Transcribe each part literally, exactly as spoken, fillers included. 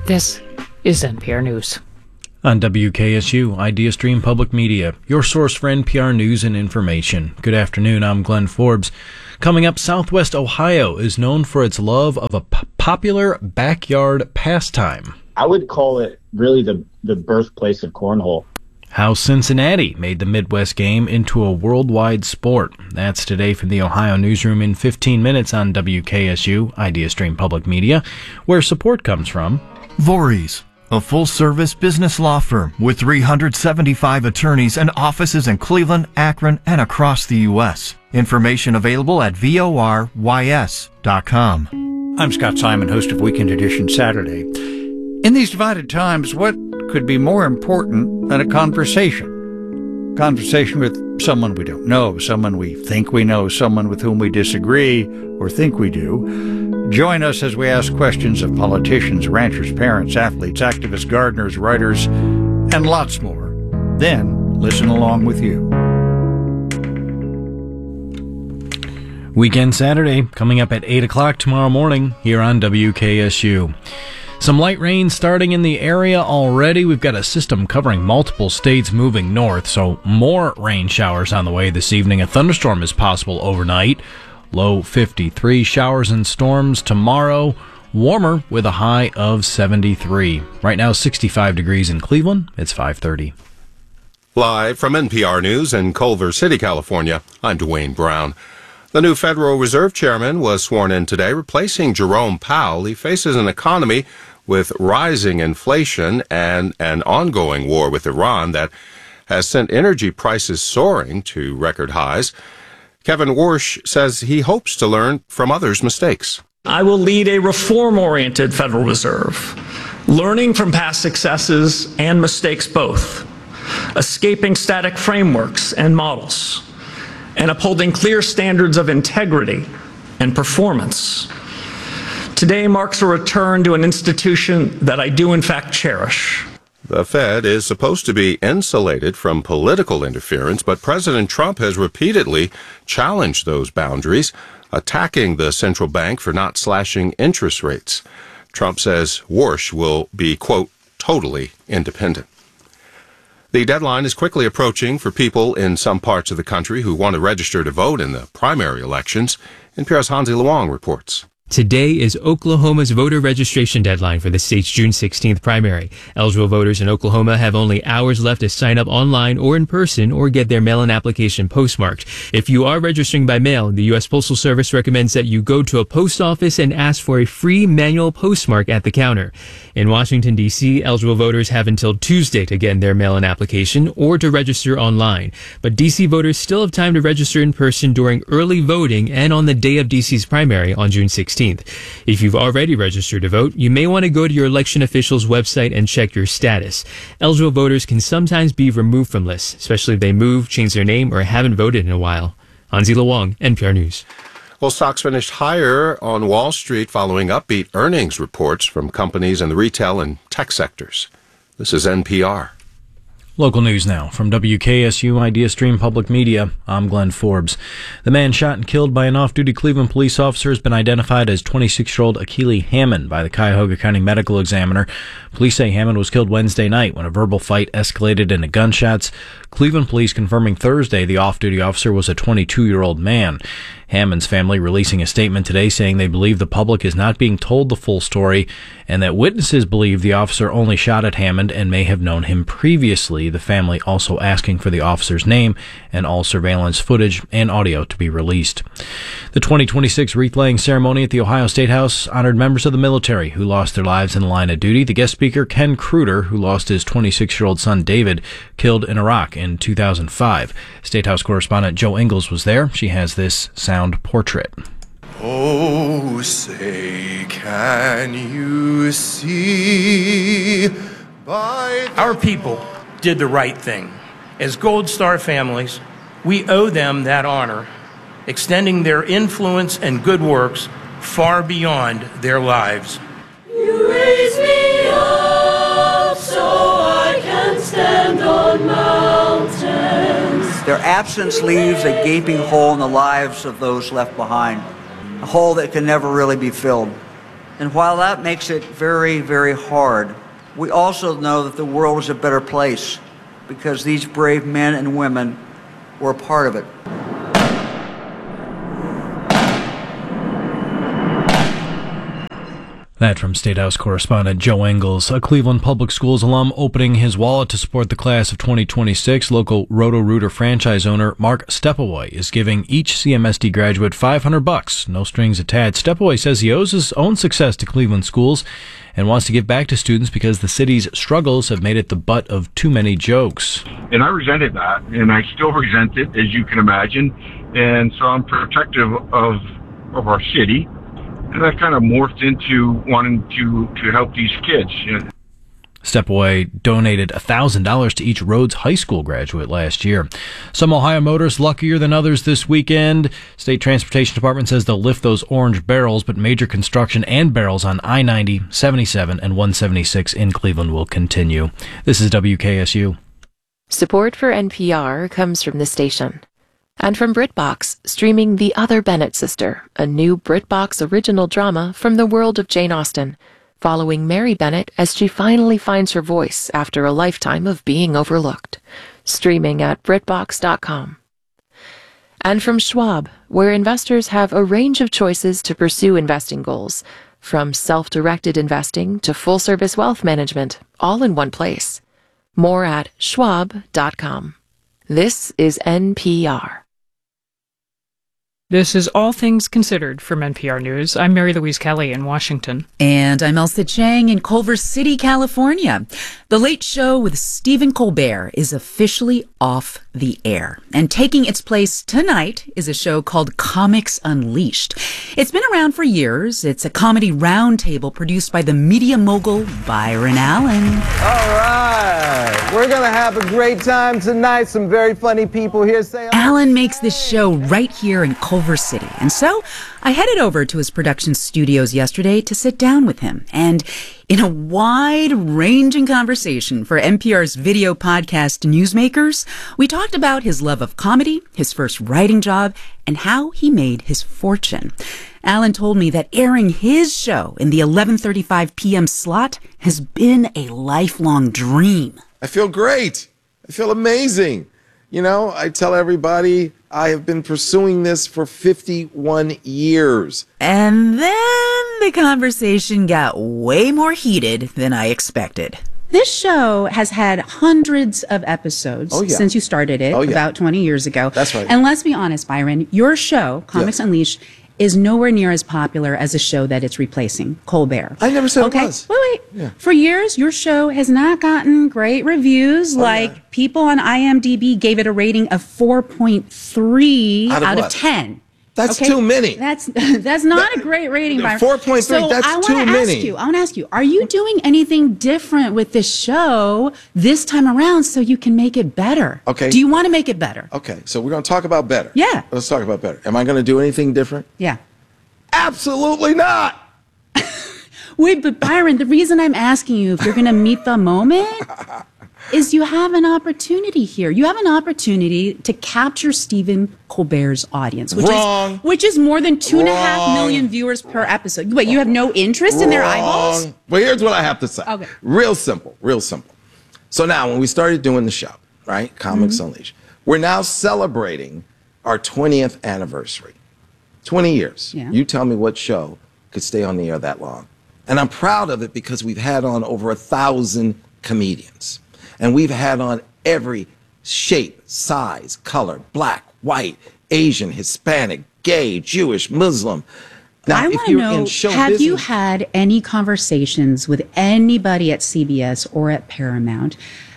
This is N P R News. On W K S U, IdeaStream Public Media, your source for N P R news and information. Good afternoon, I'm Glenn Forbes. Coming up, Southwest Ohio is known for its love of a p- popular backyard pastime. I would call it really the, the birthplace of cornhole. How Cincinnati made the Midwest game into a worldwide sport. That's today from the Ohio Newsroom in fifteen minutes on W K S U, IdeaStream Public Media, where support comes from Voorhees, a full-service business law firm with three hundred seventy-five attorneys and offices in Cleveland, Akron, and across the U S Information available at vorys dot com. I'm Scott Simon, host of Weekend Edition Saturday. In these divided times, what could be more important than a conversation? Conversation with someone we don't know, someone we think we know, someone with whom we disagree or think we do. Join us as we ask questions of politicians, ranchers, parents, athletes, activists, gardeners, writers, and lots more. Then listen along with you. Weekend Saturday, coming up at eight o'clock tomorrow morning here on W K S U. Some light rain starting in the area already. We've got a system covering multiple states moving north, so more rain showers on the way this evening. A thunderstorm is possible overnight. Low fifty-three, showers and storms tomorrow. Warmer with a high of seventy-three. Right now, sixty-five degrees in Cleveland. It's five thirty. Live from N P R News in Culver City, California, I'm Dwayne Brown. The new Federal Reserve Chairman was sworn in today, replacing Jerome Powell. He faces an economy with rising inflation and an ongoing war with Iran that has sent energy prices soaring to record highs. Kevin Warsh says he hopes to learn from others' mistakes. I will lead a reform-oriented Federal Reserve, learning from past successes and mistakes both, escaping static frameworks and models, and upholding clear standards of integrity and performance. Today marks a return to an institution that I do in fact cherish. The Fed is supposed to be insulated from political interference, but President Trump has repeatedly challenged those boundaries, attacking the central bank for not slashing interest rates. Trump says Warsh will be, quote, totally independent. The deadline is quickly approaching for people in some parts of the country who want to register to vote in the primary elections. N P R's Hansi Luong reports. Today is Oklahoma's voter registration deadline for the state's June sixteenth primary. Eligible voters in Oklahoma have only hours left to sign up online or in person or get their mail-in application postmarked. If you are registering by mail, the U S Postal Service recommends that you go to a post office and ask for a free manual postmark at the counter. In Washington, D C, eligible voters have until Tuesday to get their mail-in application or to register online. But D C voters still have time to register in person during early voting and on the day of D C's primary on June sixteenth. If you've already registered to vote, you may want to go to your election official's website and check your status. Eligible voters can sometimes be removed from lists, especially if they move, change their name, or haven't voted in a while. Hansi Luong, N P R News. Well, stocks finished higher on Wall Street following upbeat earnings reports from companies in the retail and tech sectors. This is N P R. Local news now from W K S U IdeaStream Public Media. I'm Glenn Forbes. The man shot and killed by an off-duty Cleveland police officer has been identified as twenty-six-year-old Akili Hammond by the Cuyahoga County Medical Examiner. Police say Hammond was killed Wednesday night when a verbal fight escalated into gunshots. Cleveland police confirming Thursday the off-duty officer was a twenty-two-year-old man. Hammond's family releasing a statement today saying they believe the public is not being told the full story and that witnesses believe the officer only shot at Hammond and may have known him previously. The family also asking for the officer's name and all surveillance footage and audio to be released. The twenty twenty-six wreath-laying ceremony at the Ohio State House honored members of the military who lost their lives in the line of duty. The guest speaker, Ken Kruder, who lost his twenty-six-year-old son David, killed in Iraq in two thousand five. State House correspondent Joe Ingles was there. She has this sound portrait. Oh, say, can you see by our people did the right thing. As Gold Star families, we owe them that honor, extending their influence and good works far beyond their lives. You raise me up so I can stand on mountains. Their absence leaves a gaping hole in the lives of those left behind, a hole that can never really be filled. And while that makes it very, very hard, we also know that the world is a better place because these brave men and women were a part of it. That from State House correspondent Joe Engels. A Cleveland Public Schools alum opening his wallet to support the class of twenty twenty-six. Local Roto-Rooter franchise owner Mark Stepaway is giving each C M S D graduate five hundred bucks, no strings attached. Stepaway says he owes his own success to Cleveland schools and wants to give back to students because the city's struggles have made it the butt of too many jokes. And I resented that, and I still resent it, as you can imagine. And so I'm protective of of our city. And that kind of morphed into wanting to, to help these kids. You know. Stepaway donated one thousand dollars to each Rhodes High School graduate last year. Some Ohio motorists luckier than others this weekend. State Transportation Department says they'll lift those orange barrels, but major construction and barrels on I ninety, seventy-seven, and one seventy-six in Cleveland will continue. This is W K S U. Support for N P R comes from the station. And from BritBox, streaming The Other Bennett Sister, a new BritBox original drama from the world of Jane Austen, following Mary Bennett as she finally finds her voice after a lifetime of being overlooked. Streaming at Britbox dot com. And from Schwab, where investors have a range of choices to pursue investing goals, from self-directed investing to full-service wealth management, all in one place. More at Schwab dot com. This is N P R. This is All Things Considered from N P R News. I'm Mary Louise Kelly in Washington. And I'm Elsa Chang in Culver City, California. The Late Show with Stephen Colbert is officially off the air. And taking its place tonight is a show called Comics Unleashed. It's been around for years. It's a comedy roundtable produced by the media mogul Byron Allen. All right. We're going to have a great time tonight. Some very funny people here. Say Allen makes this show right here in Culver City. And so I headed over to his production studios yesterday to sit down with him. And in a wide-ranging conversation for N P R's video podcast Newsmakers, we talked about his love of comedy, his first writing job, and how he made his fortune. Allen told me that airing his show in the eleven thirty-five p.m. slot has been a lifelong dream. I feel great. I feel amazing. You know, I tell everybody I have been pursuing this for fifty-one years. And then the conversation got way more heated than I expected. This show has had hundreds of episodes oh, yeah. since you started it oh, yeah. about twenty years ago. That's right. And let's be honest, Byron, your show, Comics yeah. Unleashed, is nowhere near as popular as a show that it's replacing, Colbert. I never said okay? it was. Wait, wait. Yeah. For years, your show has not gotten great reviews. Oh, like, yeah. people on I M D B gave it a rating of four point three out of, out what? of ten. That's okay? too many. That's that's not that, a great rating, Byron. four point three, so that's I too wanna many. Ask you, I want to ask you, are you doing anything different with this show this time around so you can make it better? Okay. Do you want to make it better? Okay, so we're going to talk about better. Yeah. Let's talk about better. Am I going to do anything different? Yeah. Absolutely not. Wait, but Byron, the reason I'm asking you if you're going to meet the moment is you have an opportunity here. You have an opportunity to capture Stephen Colbert's audience, which Wrong. is which is more than two and a half Wrong. million viewers per episode. Wait, you have no interest Wrong. in their eyeballs? Well, here's what I have to say. Okay. Real simple, real simple. So now when we started doing the show, right, Comics Mm-hmm. Unleashed, we're now celebrating our twentieth anniversary. twenty years. Yeah. You tell me what show could stay on the air that long. And I'm proud of it because we've had on over a thousand comedians. And we've had on every shape, size, color, black, white, Asian, Hispanic, gay, Jewish, Muslim. Now, I if want to you're know, in show have you business- had any conversations with anybody at C B S or at Paramount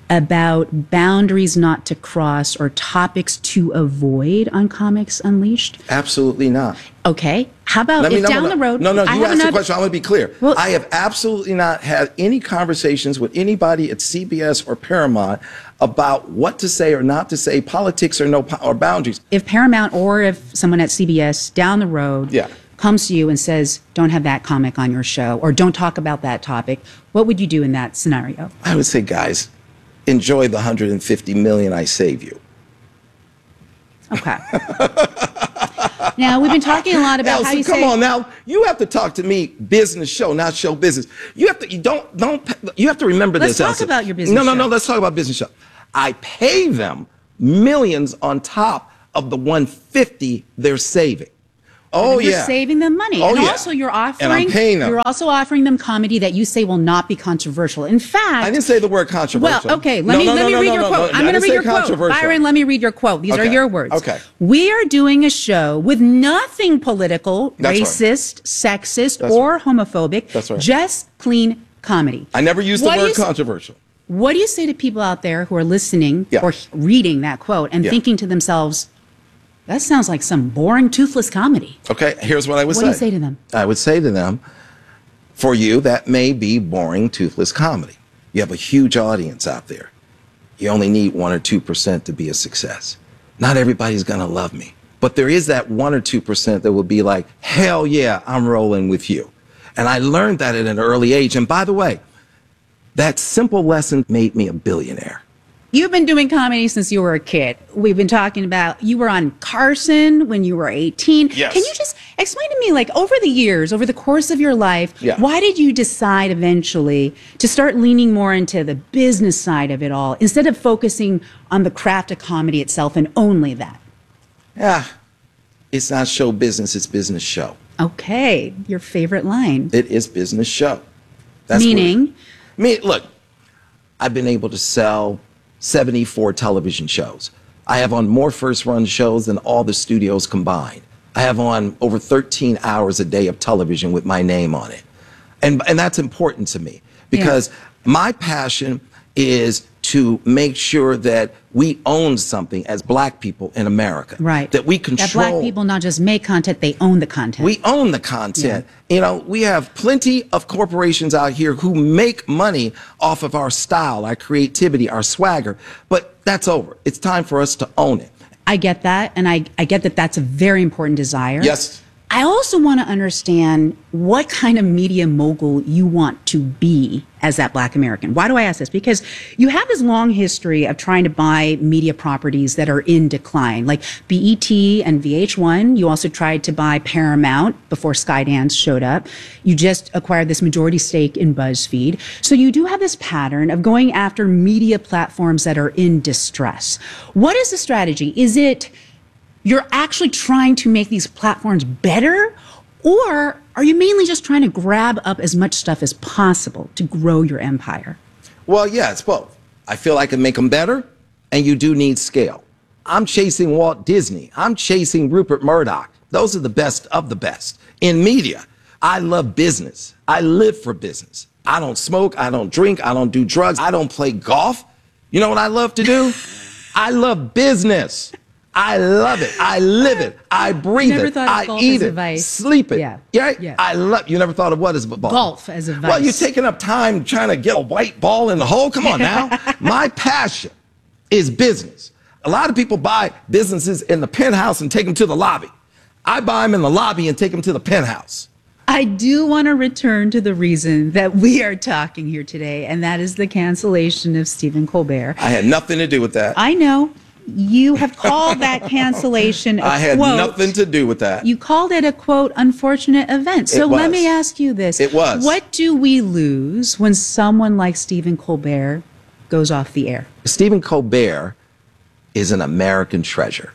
about boundaries not to cross or topics to avoid on Comics Unleashed? Absolutely not. Okay. How about Let me- if no, down no, the road... No, no, I you have asked the another- question. I want to be clear. Well- I have absolutely not had any conversations with anybody at C B S or Paramount about what to say or not to say, politics or no po- or boundaries. If Paramount or if someone at C B S down the road Yeah. comes to you and says, don't have that comic on your show or don't talk about that topic, what would you do in that scenario? I would say, guys, enjoy the one hundred fifty million I save you. Okay. Now, we've been talking a lot about Elsa, how you come say... on now. You have to talk to me business show, not show business. You have to, you don't, don't, you have to remember Let's this, talk Elsa. about your business No, no, show. no, let's talk about business show. I pay them millions on top of the one hundred fifty they're saving. Oh, you're yeah. saving them money. Oh, and yeah. also you're offering And I'm paying them. you're also offering them comedy that you say will not be controversial. In fact, I didn't say the word controversial. Well, okay, let No, me no, let no, me no, read no, your no, quote. no, I'm I going to didn't read say your quote. controversial. Byron, let me read your quote. These are Okay. your words. Okay. We are doing a show with nothing political, That's right. racist, sexist, That's or homophobic. That's right. Just clean comedy. I never used the What do word you s- controversial. What do you say to people out there who are listening Yeah. or h- reading that quote and Yeah. thinking to themselves, that sounds like some boring, toothless comedy? Okay, here's what I would What say. do you say to them? I would say to them, for you, that may be boring, toothless comedy. You have a huge audience out there. You only need one or two percent to be a success. Not everybody's going to love me, but there is that one or two percent that will be like, hell yeah, I'm rolling with you. And I learned that at an early age. And by the way, that simple lesson made me a billionaire. You've been doing comedy since you were a kid. We've been talking about you were on Carson when you were eighteen. Yes. Can you just explain to me, like, over the years, over the course of your life, Yeah. why did you decide eventually to start leaning more into the business side of it all instead of focusing on the craft of comedy itself and only that? Yeah, it's not show business, it's business show. Okay, your favorite line. It is business show. Meaning? What, me, look, I've been able to sell seventy-four television shows. I have on more first-run shows than all the studios combined. I have on over thirteen hours a day of television with my name on it. And, and that's important to me because my passion is to make sure that we own something as black people in America. Right. That we That control. black people not just make content, they own the content. We own the content. You know, we have plenty of corporations out here who make money off of our style, our creativity, our swagger, but that's over. It's time for us to own it. I get that, and I, I get that that's a very important desire. Yes. I also want to understand what kind of media mogul you want to be as that black American. Why do I ask this? Because you have this long history of trying to buy media properties that are in decline, like B E T and V H one. You also tried to buy Paramount before Skydance showed up. You just acquired this majority stake in BuzzFeed. So you do have this pattern of going after media platforms that are in distress. What is the strategy? Is it you're actually trying to make these platforms better, or are you mainly just trying to grab up as much stuff as possible to grow your empire? Well, yeah, it's both. I feel I can make them better, and you do need scale. I'm chasing Walt Disney. I'm chasing Rupert Murdoch. Those are the best of the best. In media, I love business. I live for business. I don't smoke. I don't drink. I don't do drugs. I don't play golf. You know what I love to do? I love business. I love it. I live it. I breathe Never it. thought of I golf eat as a it. vice. Sleep it. Yeah. Yeah. Yeah. I love. You never thought of what as a ball? Golf as a vice. Well, you're taking up time trying to get a white ball in the hole. Come on now. My passion is business. A lot of people buy businesses in the penthouse and take them to the lobby. I buy them in the lobby and take them to the penthouse. I do want to return to the reason that we are talking here today, and that is the cancellation of Stephen Colbert. I had nothing to do with that. I know. You have called that cancellation a I had quote. nothing to do with that. You called it a, quote, unfortunate event. So It let was. me ask you this. It was. What do we lose when someone like Stephen Colbert goes off the air? Stephen Colbert is an American treasure.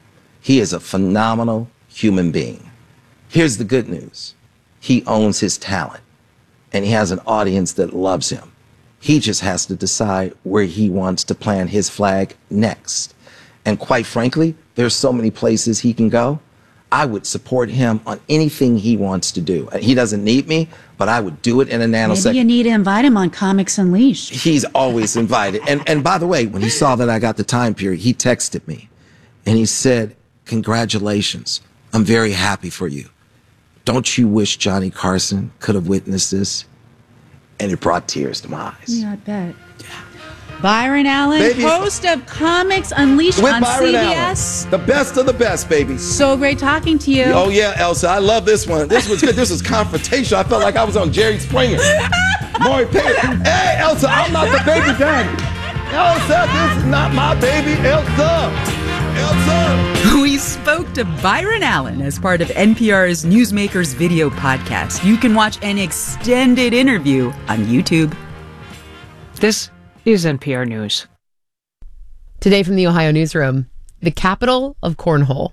He is a phenomenal human being. Here's the good news. He owns his talent, and he has an audience that loves him. He just has to decide where he wants to plant his flag next. And quite frankly, there's so many places he can go. I would support him on anything he wants to do. He doesn't need me, but I would do it in a nanosecond. Maybe you need to invite him on Comics Unleashed. He's always invited. And, and by the way, when he saw that I got the time period, he texted me and he said, congratulations. I'm very happy for you. Don't you wish Johnny Carson could have witnessed this? And it brought tears to my eyes. Yeah, I bet. Byron Allen, Baby. host of Comics Unleashed With on Byron C B Allen. S. The best of the best, baby. So great talking to you. Oh, yeah, Elsa. I love this one. This was good. This was confrontational. I felt like I was on Jerry Springer. Maury Perry. Hey, Elsa, I'm not the baby daddy. Elsa, this is not my baby, Elsa. We spoke to Byron Allen as part of N P R's Newsmakers video podcast. You can watch an extended interview on YouTube. This is N P R News. Today from the Ohio Newsroom, the capital of cornhole.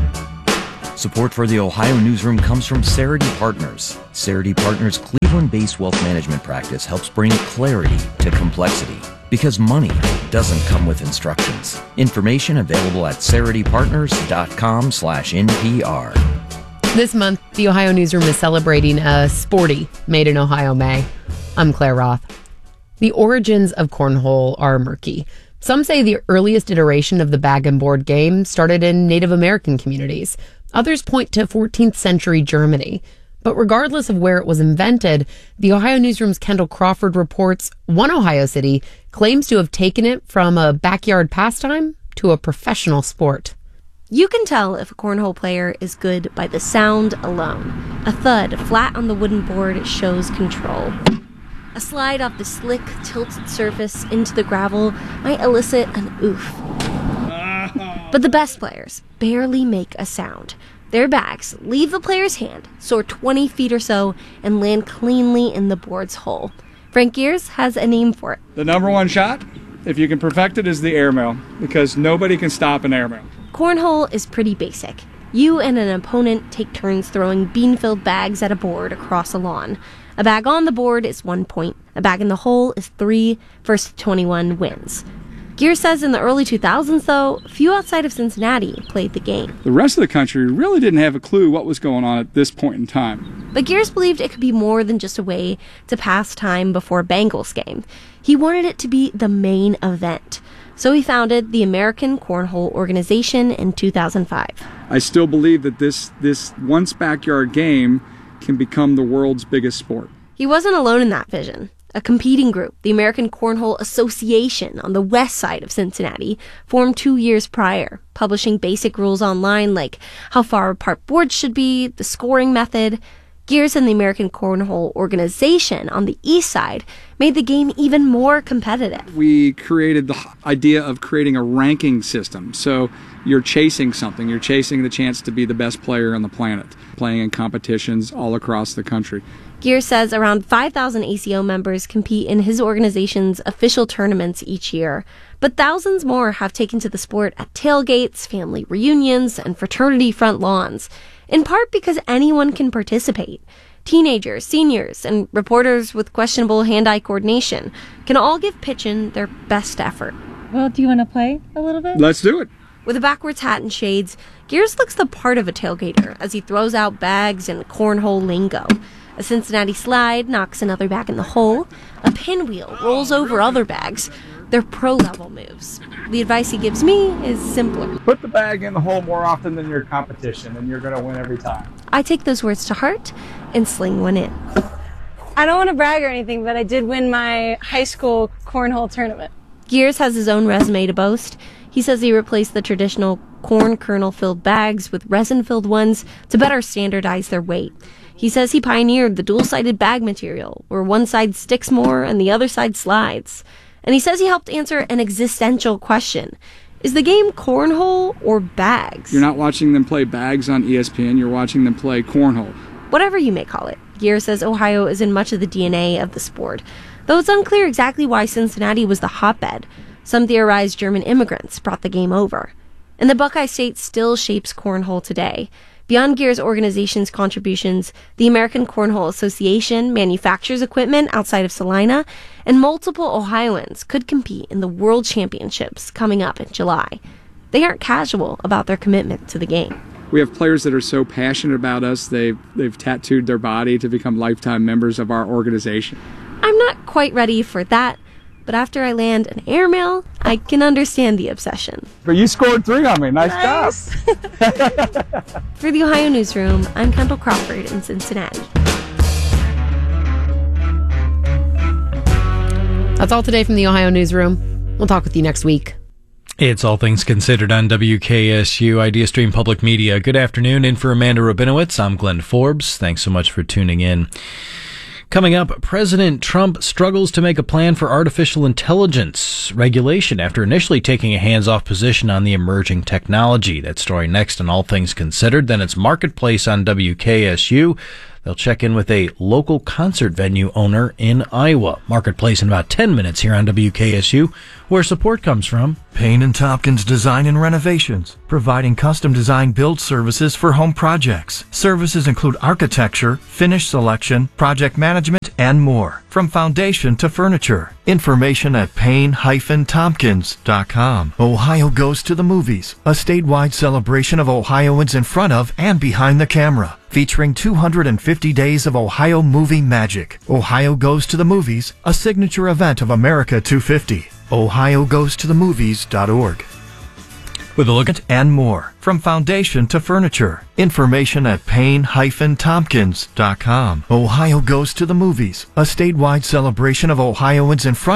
Support for the Ohio Newsroom comes from Cerity Partners. Cerity Partners' Cleveland-based wealth management practice helps bring clarity to complexity. Because money doesn't come with instructions. Information available at ceritypartners.com slash NPR. This month, the Ohio Newsroom is celebrating a sporty Made in Ohio May. I'm Claire Roth. The origins of cornhole are murky. Some say the earliest iteration of the bag and board game started in Native American communities. Others point to fourteenth century Germany. But regardless of where it was invented, the Ohio Newsroom's Kendall Crawford reports one Ohio city claims to have taken it from a backyard pastime to a professional sport. You can tell if a cornhole player is good by the sound alone. A thud flat on the wooden board shows control. A slide off the slick, tilted surface into the gravel might elicit an oof. But the best players barely make a sound. Their bags leave the player's hand, soar twenty feet or so, and land cleanly in the board's hole. Frank Gears has a name for it. The number one shot, if you can perfect it, is the airmail, because nobody can stop an airmail. Cornhole is pretty basic. You and an opponent take turns throwing bean-filled bags at a board across a lawn. A bag on the board is one point. A bag in the hole is three. First to twenty-one wins. Gears says in the early two thousands, though, few outside of Cincinnati played the game. The rest of the country really didn't have a clue what was going on at this point in time. But Gears believed it could be more than just a way to pass time before a Bengals game. He wanted it to be the main event. So he founded the American Cornhole Organization in two thousand five. I still believe that this, this once backyard game can become the world's biggest sport. He wasn't alone in that vision. A competing group, the American Cornhole Association on the west side of Cincinnati, formed two years prior, publishing basic rules online like how far apart boards should be, the scoring method. Gears and the American Cornhole Organization on the east side made the game even more competitive. We created the idea of creating a ranking system. So you're chasing something. You're chasing the chance to be the best player on the planet, playing in competitions all across the country. Gears says around five thousand A C O members compete in his organization's official tournaments each year, but thousands more have taken to the sport at tailgates, family reunions, and fraternity front lawns, in part because anyone can participate. Teenagers, seniors, and reporters with questionable hand-eye coordination can all give pitching their best effort. Well, do you want to play a little bit? Let's do it. With a backwards hat and shades, Gears looks the part of a tailgater as he throws out bags and cornhole lingo. A Cincinnati slide knocks another bag in the hole. A pinwheel rolls over other bags. They're pro-level moves. The advice he gives me is simpler. Put the bag in the hole more often than your competition, and you're going to win every time. I take those words to heart and sling one in. I don't want to brag or anything, but I did win my high school cornhole tournament. Gears has his own resume to boast. He says he replaced the traditional corn kernel-filled bags with resin-filled ones to better standardize their weight. He says he pioneered the dual-sided bag material, where one side sticks more and the other side slides. And he says he helped answer an existential question. Is the game cornhole or bags? You're not watching them play bags on E S P N, you're watching them play cornhole. Whatever you may call it, Gears says Ohio is in much of the D N A of the sport, though it's unclear exactly why Cincinnati was the hotbed. Some theorize German immigrants brought the game over. And the Buckeye State still shapes cornhole today. Beyond Gears' organization's contributions, the American Cornhole Association manufactures equipment outside of Salina, and multiple Ohioans could compete in the World Championships coming up in July. They aren't casual about their commitment to the game. We have players that are so passionate about us, they've, they've tattooed their body to become lifetime members of our organization. I'm not quite ready for that, but after I land an airmail, I can understand the obsession. But you scored three on me. Nice, nice. job. For the Ohio Newsroom, I'm Kendall Crawford in Cincinnati. That's all today from the Ohio Newsroom. We'll talk with you next week. It's All Things Considered on W K S U IdeaStream Public Media. Good afternoon. In for Amanda Rabinowitz, I'm Glenn Forbes. Thanks so much for tuning in. Coming up, President Trump struggles to make a plan for artificial intelligence regulation after initially taking a hands-off position on the emerging technology. That story next on All Things Considered. Then it's Marketplace on W K S U. They'll check in with a local concert venue owner in Iowa. Marketplace in about ten minutes here on W K S U, where support comes from Payne and Tompkins Design and Renovations, providing custom design build services for home projects. Services include architecture, finish selection, project management, and more. From foundation to furniture. Information at payne dash tompkins dot com. Ohio Goes to the Movies, a statewide celebration of Ohioans in front of and behind the camera, featuring two hundred fifty days of Ohio movie magic. Ohio Goes to the Movies, a signature event of America two fifty. ohio goes to the movies dot org. With a look at and more. From foundation to furniture. Information at payne dash tompkins dot com. Ohio Goes to the Movies, a statewide celebration of Ohioans in front